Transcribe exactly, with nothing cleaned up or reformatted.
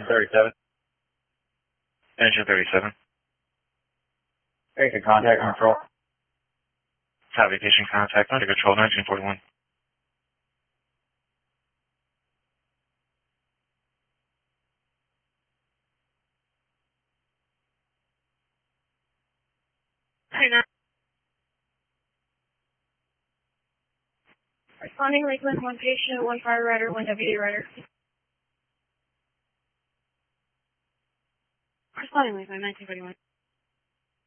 thirty-seven. Engine thirty-seven. Basic contact control. Top vacation contact under control nineteen forty-one. Responding Lakeland, one patient, one fire rider, one deputy rider. Responding Lakeland, nineteen forty-one.